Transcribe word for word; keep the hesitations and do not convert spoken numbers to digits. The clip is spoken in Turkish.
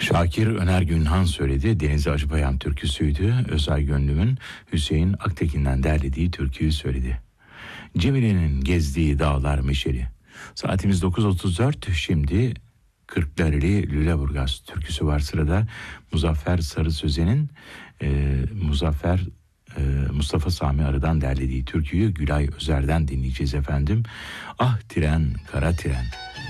Şakir Öner Günhan söyledi. Deniz Acıpayam türküsüydü. Özay Gönlüm'ün Hüseyin Aktekin'den derlediği türküyü söyledi. Cemile'nin gezdiği dağlar meşeli. Saatimiz dokuz otuz dört. Şimdi Kırklareli Lüleburgaz türküsü var sırada. Muzaffer Sarı Sözen'in e, Muzaffer e, Mustafa Sami Arı'dan derlediği türküyü Gülay Özer'den dinleyeceğiz efendim. Ah tren, kara tren.